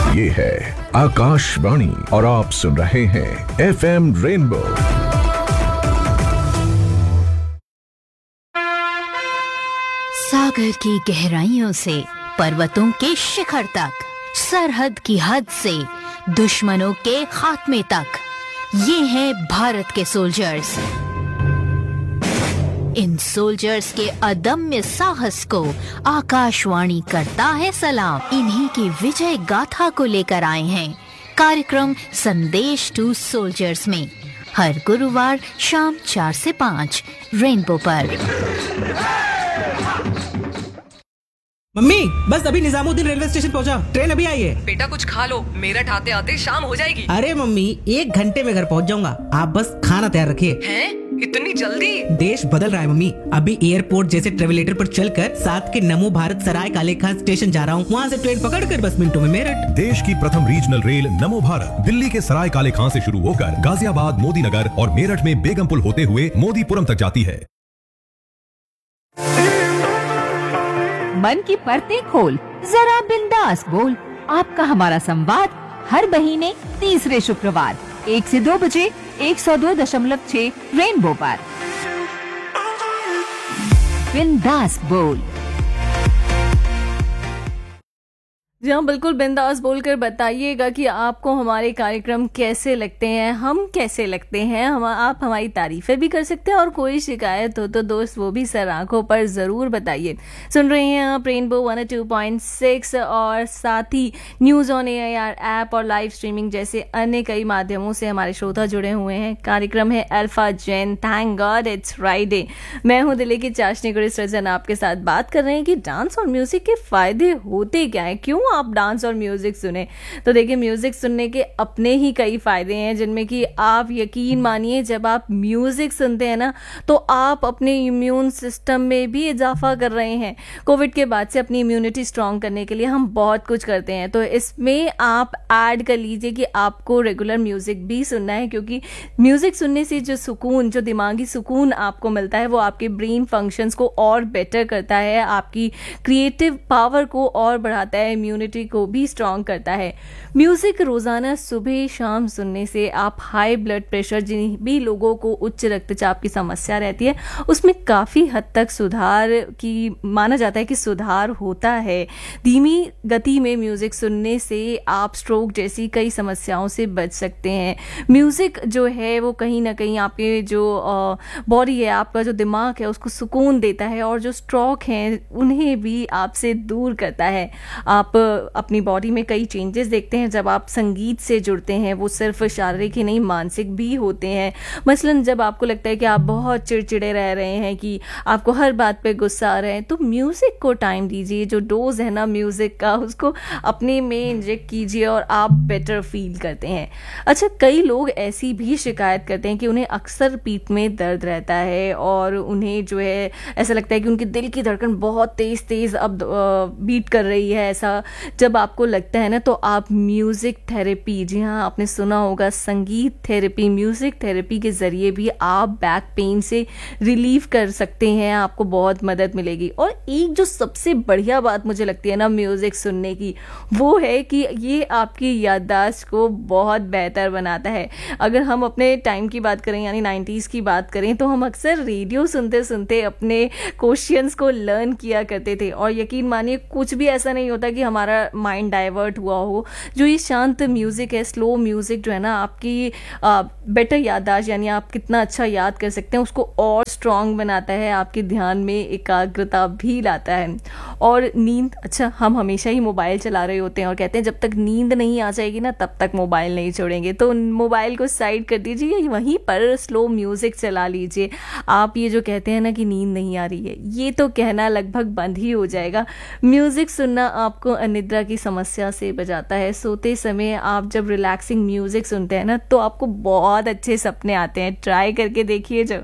ये है आकाशवाणी और आप सुन रहे हैं FM रेनबो। सागर की गहराइयों से पर्वतों के शिखर तक, सरहद की हद से दुश्मनों के खात्मे तक, ये हैं भारत के सोल्जर्स। इन सोल्जर्स के अदम्य साहस को आकाशवाणी करता है सलाम। इन्हीं की विजय गाथा को लेकर आए हैं कार्यक्रम संदेश टू सोल्जर्स में, हर गुरुवार शाम 4 से 5 रेनबो पर। मम्मी, बस अभी निजामुद्दीन रेलवे स्टेशन पहुंचा, ट्रेन अभी आई है। बेटा कुछ खा लो, मेरठ आते आते शाम हो जाएगी। अरे मम्मी, 1 घंटे में घर पहुंच जाऊंगा, आप बस खाना तैयार रखिए। हैं? इतनी जल्दी? देश बदल रहा है मम्मी, अभी एयरपोर्ट जैसे ट्रेवलेटर पर चलकर साथ के नमो भारत सराय काले खान स्टेशन जा रहा हूँ, वहाँ से ट्रेन पकड़कर बस मिनटों में मेरठ। देश की प्रथम रीजनल रेल नमो भारत दिल्ली के सराय काले खान से शुरू होकर गाजियाबाद, मोदी नगर और मेरठ में बेगमपुल होते हुए मोदीपुरम तक जाती है। मन की परतें खोल, जरा बिंदास बोल। आपका हमारा संवाद हर महीने तीसरे शुक्रवार 1 से 2 बजे 102.6 रेनबो पर। बिंदास बोल। जी हाँ, बिल्कुल बिंदास बोलकर बताइएगा कि आपको हमारे कार्यक्रम कैसे लगते हैं, हम कैसे लगते हैं। आप हमारी तारीफें भी कर सकते हैं और कोई शिकायत हो तो दोस्त वो भी सर आंखों पर ज़रूर बताइए। सुन रहे हैं आप रेनबो 102.6 और साथ ही न्यूज़ ऑन एआईआर ऐप और लाइव स्ट्रीमिंग जैसे अन्य कई माध्यमों से हमारे श्रोता जुड़े हुए हैं। कार्यक्रम है alpha Jain, thank God it's Friday. मैं हूँ दिल्ली की चाशनी गुरु सृजन, आपके साथ बात कर रहे हैं कि डांस और म्यूज़िक के फ़ायदे होते क्या हैं, क्यों आप डांस और म्यूजिक सुने। तो देखिए, म्यूजिक सुनने के अपने ही कई फायदे हैं, जिनमें कि आप यकीन मानिए जब आप म्यूजिक सुनते हैं ना तो आप अपने इम्यून सिस्टम में भी इजाफा कर रहे हैं। कोविड के बाद से अपनी इम्यूनिटी स्ट्रांग करने के लिए हम बहुत कुछ करते हैं, तो इसमें आप ऐड कर लीजिए कि आपको रेगुलर म्यूजिक भी सुनना है, क्योंकि म्यूजिक सुनने से जो सुकून, जो दिमागी सुकून आपको मिलता है वो आपके ब्रेन फंक्शंस को और बेटर करता है, आपकी क्रिएटिव पावर को और बढ़ाता है, इम्यूनिटी को भी स्ट्रांग करता है। म्यूजिक रोजाना सुबह शाम सुनने से आप हाई ब्लड प्रेशर, जिन भी लोगों को उच्च रक्तचाप की समस्या रहती है, उसमें काफ़ी हद तक सुधार की माना जाता है कि सुधार होता है। धीमी गति में म्यूजिक सुनने से आप स्ट्रोक जैसी कई समस्याओं से बच सकते हैं। म्यूजिक जो है वो कहीं ना कहीं आपके जो बॉडी है, आपका जो दिमाग है, उसको सुकून देता है और जो स्ट्रोक हैं उन्हें भी आपसे दूर करता है। आप अपनी बॉडी में कई चेंजेस देखते हैं जब आप संगीत से जुड़ते हैं, वो सिर्फ शारीरिक ही नहीं मानसिक भी होते हैं। मसलन जब आपको लगता है कि आप बहुत चिड़चिड़े रह रहे हैं, कि आपको हर बात पे गुस्सा आ रहा है, तो म्यूज़िक को टाइम दीजिए। जो डोज है ना म्यूज़िक का, उसको अपने में इंजेक्ट कीजिए और आप बेटर फील करते हैं। अच्छा, कई लोग ऐसी भी शिकायत करते हैं कि उन्हें अक्सर पीठ में दर्द रहता है और उन्हें जो है ऐसा लगता है कि उनके दिल की धड़कन बहुत तेज़ अब बीट कर रही है। ऐसा जब आपको लगता है ना तो आप म्यूज़िक थेरेपी, जी हाँ आपने सुना होगा, संगीत थेरेपी, म्यूज़िक थेरेपी के ज़रिए भी आप बैक पेन से रिलीफ कर सकते हैं, आपको बहुत मदद मिलेगी। और एक जो सबसे बढ़िया बात मुझे लगती है ना म्यूज़िक सुनने की, वो है कि ये आपकी याददाश्त को बहुत बेहतर बनाता है। अगर हम अपने टाइम की बात करें, यानी 90s की बात करें, तो हम अक्सर रेडियो सुनते सुनते अपने क्वेश्चंस को लर्न किया करते थे, और यकीन मानिए कुछ भी ऐसा नहीं होता कि हमारा माइंड डाइवर्ट हुआ हो। जो ये शांत म्यूज़िक है, स्लो म्यूज़िक जो है ना, आपकी बेटर याददाश्त, यानी आप कितना अच्छा याद कर सकते हैं, उसको और स्ट्रॉन्ग बनाता है, आपके ध्यान में एकाग्रता भी लाता है। और नींद, अच्छा हम हमेशा ही मोबाइल चला रहे होते हैं और कहते हैं जब तक नींद नहीं आ जाएगी ना तब तक मोबाइल नहीं छोड़ेंगे, तो मोबाइल को साइड कर दीजिए, वहीं पर स्लो म्यूज़िक चला लीजिए। आप ये जो कहते हैं ना कि नींद नहीं आ रही है, ये तो कहना लगभग बंद ही हो जाएगा। म्यूज़िक सुनना आपको अनिद्रा की समस्या से बचाता है। सोते समय आप जब रिलैक्सिंग म्यूजिक सुनते हैं ना तो आपको बहुत अच्छे सपने आते हैं, ट्राई करके देखिए। जो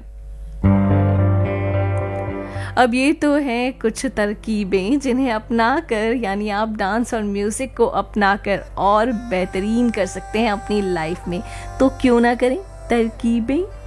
अब ये तो हैं कुछ तरकीबें जिन्हें अपना कर, यानी आप डांस और म्यूजिक को अपना कर और बेहतरीन कर सकते हैं अपनी लाइफ में, तो क्यों ना करें तरकीबें।